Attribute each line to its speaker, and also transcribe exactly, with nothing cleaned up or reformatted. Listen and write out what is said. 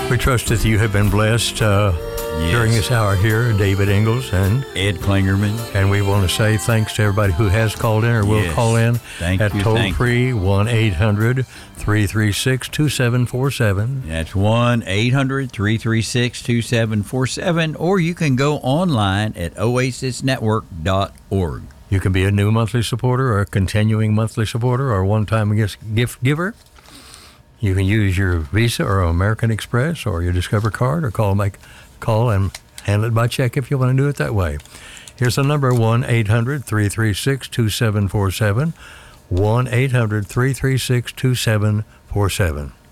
Speaker 1: We trust that you have been blessed uh, yes. during this hour here, David Ingalls and
Speaker 2: Ed Klingerman.
Speaker 1: And we want to say thanks to everybody who has called in or will
Speaker 2: yes.
Speaker 1: call in
Speaker 2: Thank
Speaker 1: at
Speaker 2: you,
Speaker 1: toll-free one eight hundred three three six two seven four seven.
Speaker 2: That's one eight hundred three three six two seven four seven, or you can go online at oasis network dot org.
Speaker 1: You can be a new monthly supporter or a continuing monthly supporter or a one-time gift giver. You can use your Visa or American Express or your Discover card or call make call and handle it by check if you want to do it that way. Here's the number, one eight hundred three three six two seven four seven, one eight hundred three three six two seven four seven.